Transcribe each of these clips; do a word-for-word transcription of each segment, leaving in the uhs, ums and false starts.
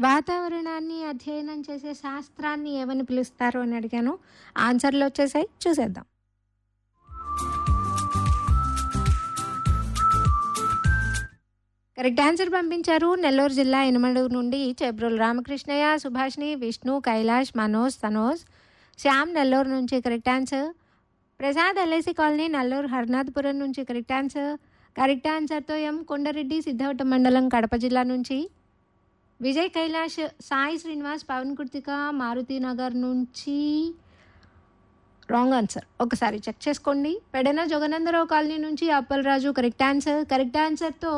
వాతావరణాన్ని అధ్యయనం చేసే శాస్త్రాన్ని ఏమని పిలుస్తారు అని అడిగాను. ఆన్సర్లు వచ్చేసాయి, చూసేద్దాం. కరెక్ట్ ఆన్సర్ పంపించారు నెల్లూరు జిల్లా ఇనమడుగు నుండి చెబ్రోలు రామకృష్ణయ్య, సుభాష్ని, విష్ణు, కైలాష్, మనోజ్, తనోజ్, శ్యామ్ నెల్లూరు నుంచి correct answer. Prasad LIC colony Nellore Harnathapuram నుంచి కరెక్ట్ ఆన్సర్. కరెక్ట్ ఆన్సర్తో ఎం కొండరెడ్డి సిద్ధవటం మండలం కడప జిల్లా నుంచి. విజయ్ కైలాష్, సాయి శ్రీనివాస్, పవన్ కుర్తిక మారుతి నగర్ నుంచి రాంగ్ ఆన్సర్, ఒకసారి చెక్ చేసుకోండి. పెడన జగనందరావు కాలనీ నుంచి అప్పలరాజు కరెక్ట్ ఆన్సర్. కరెక్ట్ ఆన్సర్తో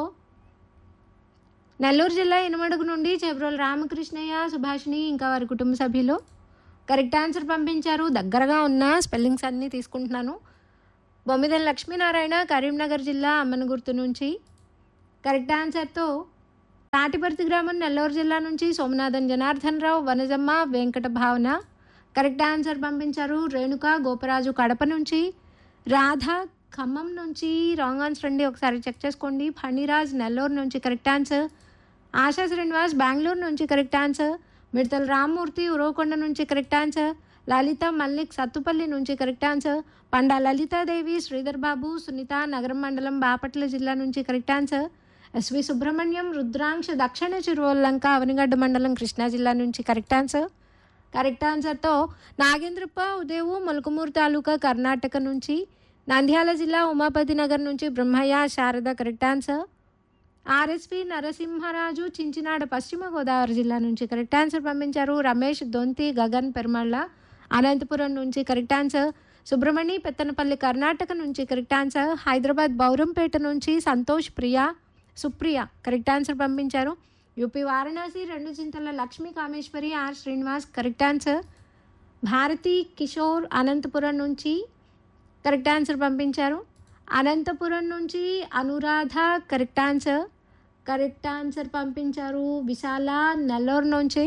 నెల్లూరు జిల్లా ఇనమడుగు నుండి చెబ్రోలు రామకృష్ణయ్య, సుభాషిణి ఇంకా వారి కుటుంబ సభ్యులు కరెక్ట్ ఆన్సర్ పంపించారు. దగ్గరగా ఉన్న స్పెల్లింగ్స్ అన్నీ తీసుకుంటున్నాను. బొమ్మిదల లక్ష్మీనారాయణ కరీంనగర్ జిల్లా అమ్మనగుర్తు నుంచి కరెక్ట్ ఆన్సర్తో తాటిపర్తి గ్రామం నెల్లూరు జిల్లా నుంచి సోమనాథన్ జనార్దన్ రావు, వనజమ్మ, వెంకట భావన కరెక్ట్ ఆన్సర్ పంపించారు. రేణుక గోపరాజు కడప నుంచి. రాధ ఖమ్మం నుంచి రాంగ్ ఆన్సర్ అండి, ఒకసారి చెక్ చేసుకోండి. ఫణిరాజ్ నెల్లూరు నుంచి కరెక్ట్ ఆన్సర్. ఆశా శ్రీనివాస్ బెంగళూరు నుంచి కరెక్ట్ ఆన్సర్. మిడతల రామ్మూర్తి ఉరవకొండ నుంచి కరెక్ట్ ఆన్సర్. లలిత మల్లిక్ సత్తుపల్లి నుంచి కరెక్ట్ ఆన్సర్. పండా లలితాదేవి, శ్రీధర్ బాబు, సునీత నగరం మండలం బాపట్ల జిల్లా నుంచి కరెక్ట్ ఆన్సర్. ఎస్వి సుబ్రహ్మణ్యం, రుద్రాంశ దక్షిణ చిరువల్లంక అవనిగడ్డ మండలం కృష్ణా జిల్లా నుంచి కరెక్ట్ ఆన్సర్. కరెక్ట్ ఆన్సర్తో నాగేంద్రప్ప ఉదేవు మొలకమూరు తాలూకా కర్ణాటక నుంచి. నంద్యాల జిల్లా ఉమాపతి నగర్ నుంచి Brahmaiah Sharada correct answer. RSP Narasimharaju Chinchinada పశ్చిమ గోదావరి జిల్లా నుంచి కరెక్ట్ ఆన్సర్ పంపించారు. రమేష్ దొంతి గగన్ పెరుమళ్ళ అనంతపురం నుంచి కరెక్ట్ ఆన్సర్. సుబ్రహ్మణి పెత్తనపల్లి కర్ణాటక నుంచి కరెక్ట్ ఆన్సర్. హైదరాబాద్ బౌరంపేట నుంచి సంతోష్ ప్రియా సుప్రియ కరెక్ట్ ఆన్సర్ పంపించారు. యూపీ వారణాసి రెండు చింతల Lakshmi Kameshwari are Srinivas correct answer. Bharati Kishore Anantapuram నుంచి కరెక్ట్ ఆన్సర్ పంపించారు. అనంతపురం నుంచి Anuradha correct answer. Correct answer పంపించారు. విశాల నెల్లూరు నుంచి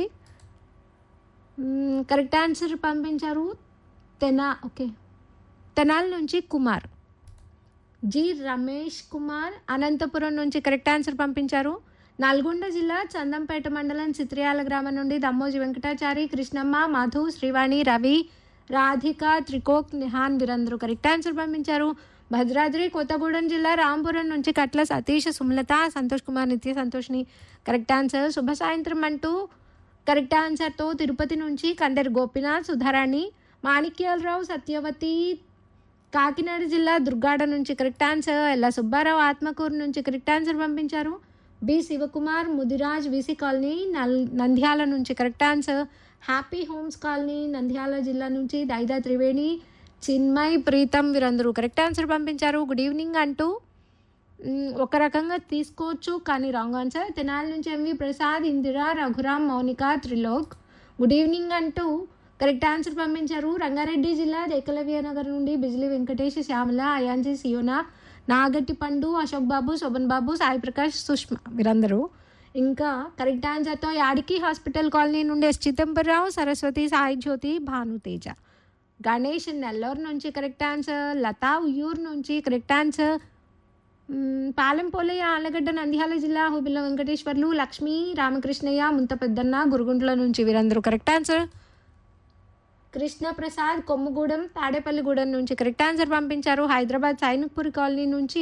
కరెక్ట్ ఆన్సర్ పంపించారు. తెనా ఓకే తెనాల్ నుంచి కుమార్. జి రమేష్ కుమార్ అనంతపురం నుంచి కరెక్ట్ ఆన్సర్ పంపించారు. నల్గొండ జిల్లా చందంపేట మండలం చిత్రియాల గ్రామం నుండి దమ్మోజి వెంకటాచారి, కృష్ణమ్మ, మధు, శ్రీవాణి, రవి, రాధిక, త్రికోక్, నిహాన్ వీరందరూ కరెక్ట్ ఆన్సర్ పంపించారు. భద్రాద్రి కొత్తగూడెం జిల్లా రాంపురం నుంచి కట్ల సతీష్, సుమలత, సంతోష్ కుమార్, నిత్య సంతోష్ని కరెక్ట్ ఆన్సర్. శుభ సాయంత్రం అంటూ కరెక్ట్ ఆన్సర్తో తిరుపతి నుంచి కండరి గోపినాథ్, సుధారాణి, మాణిక్యాలరావు, సత్యవతి, కాకినాడ జిల్లా దుర్గాడ నుంచి కరెక్ట్ ఆన్సర్. ఎల్లా సుబ్బారావు ఆత్మకూరు నుంచి కరెక్ట్ ఆన్సర్ పంపించారు. B Shivakumar, Mudiraj, VC colony null Nandyal నుంచి correct answer. Happy homes colony Nandyal జిల్లా నుంచి దైదా త్రివేణి, చిన్మయ్, ప్రీతం వీరందరూ కరెక్ట్ ఆన్సర్ పంపించారు. గుడ్ ఈవినింగ్ అంటూ ఒక రకంగా తీసుకోవచ్చు కానీ రాంగ్ ఆన్సర్. తెనాలి నుంచి MV Prasad, Indira, Raghuram, Mounika, Trilok good evening అంటూ కరెక్ట్ ఆన్సర్ పంపించారు. రంగారెడ్డి జిల్లా ఏకలవ్య నగర్ నుండి బిజిలి వెంకటేష్, శ్యామల, అయాన్జీ, సియోనా, నాగట్టి పండు, అశోక్ బాబు, శోభన్ బాబు, సాయి ప్రకాష్, సుష్మా వీరందరూ. ఇంకా కరెక్ట్ ఆన్సర్తో యాడికి హాస్పిటల్ కాలనీ నుండి ఎస్ చిదంబరరావు, సరస్వతి, సాయి జ్యోతి, భానుతేజ. గణేష్ నెల్లూరు నుంచి కరెక్ట్ ఆన్సర్. లతా ఉయ్యూరు నుంచి కరెక్ట్ ఆన్సర్. పాలెంపోలయ్య ఆలగడ్డ నంద్యాల జిల్లా హుబిల్ల వెంకటేశ్వర్లు, లక్ష్మీ, రామకృష్ణయ్య, ముంత పెద్దన్న గురుగుంట్ల నుంచి వీరందరూ కరెక్ట్ ఆన్సర్. కృష్ణప్రసాద్ కొమ్ముగూడెం, తాడేపల్లిగూడెం నుంచి కరెక్ట్ ఆన్సర్ పంపించారు. హైదరాబాద్ సైనిక్పూరి కాలనీ నుంచి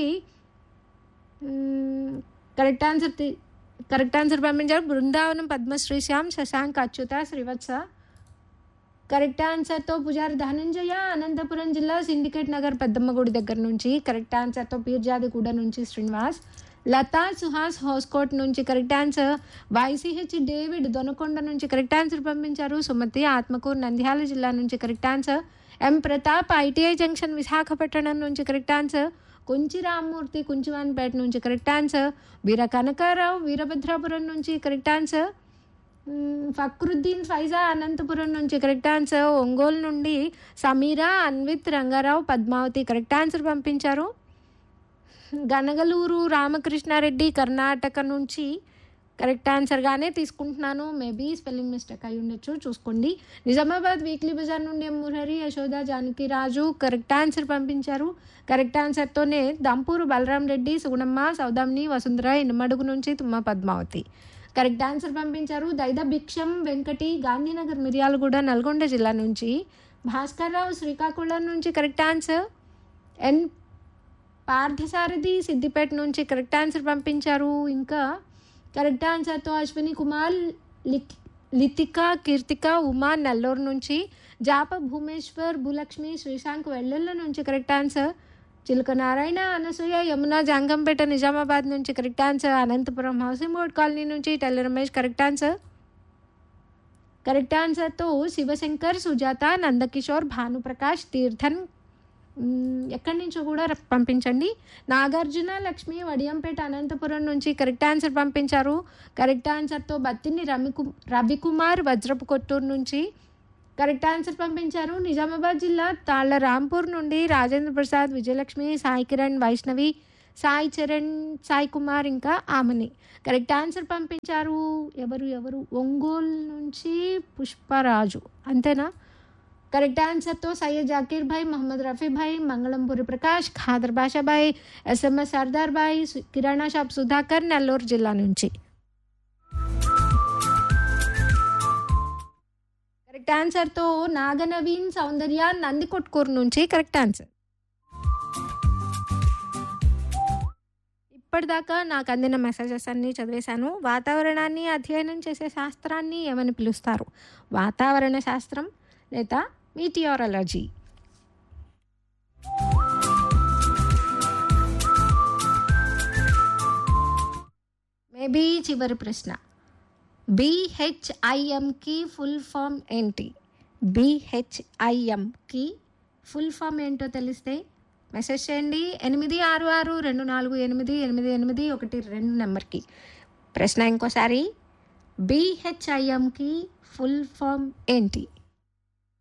కరెక్ట్ ఆన్సర్ కరెక్ట్ ఆన్సర్ పంపించారు. బృందావనం పద్మశ్రీ శ్యామ్, శశాంక్, అచ్యుత, శ్రీవత్స కరెక్ట్ ఆన్సర్తో పుజారి ధనంజయ అనంతపురం జిల్లా సిండికేట్ నగర్ పెద్దమ్మ గుడి దగ్గర నుంచి కరెక్ట్ ఆన్సర్తో పీర్జాదిగూడ నుంచి శ్రీనివాస్. లతా సుహాస్ హోస్కోట్ నుంచి correct answer. YCH David Donakonda నుంచి కరెక్ట్ ఆన్సర్ పంపించారు. సుమతి ఆత్మకూరు నంద్యాల జిల్లా నుంచి కరెక్ట్ ఆన్సర్. ఎం ప్రతాప్ ఐటీఐ జంక్షన్ విశాఖపట్నం నుంచి కరెక్ట్ ఆన్సర్. కుంచి రామ్మూర్తి కుంచివాన్పేట నుంచి కరెక్ట్ ఆన్సర్. వీర కనకారావు వీరభద్రాపురం నుంచి కరెక్ట్ ఆన్సర్. ఫక్రుద్దీన్ ఫైజా అనంతపురం నుంచి కరెక్ట్ ఆన్సర్. ఒంగోలు నుండి సమీరా, అన్విత్, రంగారావు, పద్మావతి కరెక్ట్ ఆన్సర్ పంపించారు. గనగలూరు రామకృష్ణారెడ్డి కర్ణాటక నుంచి కరెక్ట్ ఆన్సర్గానే తీసుకుంటున్నాను. మేబీ స్పెల్లింగ్ మిస్టేక్ అయి ఉండొచ్చు, చూసుకోండి. నిజామాబాద్ వీక్లీ బజార్ నుండి ఎం మురహరి, యశోద, జానకి రాజు కరెక్ట్ ఆన్సర్ పంపించారు. కరెక్ట్ ఆన్సర్తోనే దంపూరు బలరాం రెడ్డి, సుగుణమ్మ, సౌదామిని, వసుంధర, ఇనమడుగు నుంచి తుమ్మ పద్మావతి కరెక్ట్ ఆన్సర్ పంపించారు. దైద భిక్షం వెంకటి, గాంధీనగర్, మిర్యాలగూడ, నల్గొండ జిల్లా నుంచి. భాస్కర్ రావు శ్రీకాకుళం నుంచి కరెక్ట్ ఆన్సర్. ఎన్ పార్థసారథి సిద్దిపేట నుంచి కరెక్ట్ ఆన్సర్ పంపించారు. ఇంకా కరెక్ట్ ఆన్సర్తో అశ్విని కుమార్, లిక్ లితిక, కీర్తిక, ఉమా నెల్లూరు నుంచి. జాప భూమేశ్వర్, భూలక్ష్మి, శ్రీశాంక్ వెల్లెళ్ళ నుంచి కరెక్ట్ ఆన్సర్. చిలుక నారాయణ, అనసూయ, యమున, జంగంపేట, నిజామాబాద్ నుంచి correct answer. Anantapuram housing board colony నుంచి Tella Ramesh correct answer. Correct ఆన్సర్తో శివశంకర్, సుజాత, నందకిషోర్, భానుప్రకాష్, తీర్థన్ ఎక్కడి నుంచో కూడా పంపించండి. నాగార్జున లక్ష్మి, వడియంపేట, అనంతపురం నుంచి కరెక్ట్ ఆన్సర్ పంపించారు. కరెక్ట్ ఆన్సర్తో బత్తిని రమికు రవికుమార్, వజ్రపు కొట్టూరు నుంచి కరెక్ట్ ఆన్సర్ పంపించారు. నిజామాబాద్ జిల్లా తాళ్ల రాంపూర్ నుండి రాజేంద్ర ప్రసాద్, విజయలక్ష్మి, సాయి కిరణ్, వైష్ణవి, సాయి చరణ్, సాయి కుమార్ ఇంకా ఆమని కరెక్ట్ ఆన్సర్ పంపించారు. ఎవరు ఎవరు ఒంగోలు నుంచి పుష్పరాజు, అంతేనా? కరెక్ట్ ఆన్సర్తో సయ్యద్ జాకీర్ భాయ్, మహమ్మద్ రఫీ భాయ్, మంగళంపూరి ప్రకాష్, ఖాదర్ బాషాభాయ్, ఎస్ఎంఎస్ సర్దార్ భాయ్, కిరాణా షాప్ సుధాకర్, నెల్లూరు జిల్లా నుంచి. కరెక్ట్ ఆన్సర్తో నాగనవీన్, సౌందర్య, నందికొట్కూరు నుంచి కరెక్ట్ ఆన్సర్. ఇప్పటిదాకా నాకు అందిన మెసేజెస్ అన్నీ చదివేశాను. వాతావరణాన్ని అధ్యయనం చేసే శాస్త్రాన్ని ఏమని పిలుస్తారు? వాతావరణ శాస్త్రం లేదా మీటియారాలజీ? మేబీ చివరి ప్రశ్న, బిహెచ్ఐఎంకి ఫుల్ ఫామ్ ఏంటి? బిహెచ్ఐఎంకి ఫుల్ ఫామ్ ఏంటో తెలిస్తే మెసేజ్ చేయండి. ఎనిమిది ఆరు ఆరు రెండు నాలుగు ఎనిమిది ఎనిమిది ఎనిమిది ఒకటి రెండు నెంబర్కి. ప్రశ్న ఇంకోసారి, బిహెచ్ఐఎంకి ఫుల్ ఫామ్ ఏంటి?